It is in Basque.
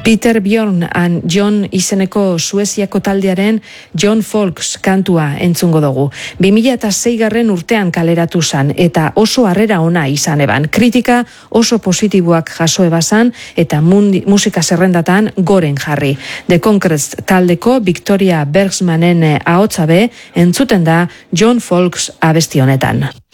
Peter Bjorn and John izeneko Sueziako taldearen John Folks kantua entzungo dugu. 2006 urtean kaleratu zan eta oso harrera ona izan eban. Kritika oso positiboak jaso ebazan eta musika zerrendatan goren jarri. The Concretes taldeko Victoria Bergsmanen ahotsa be entzuten da John Folks abesti honetan.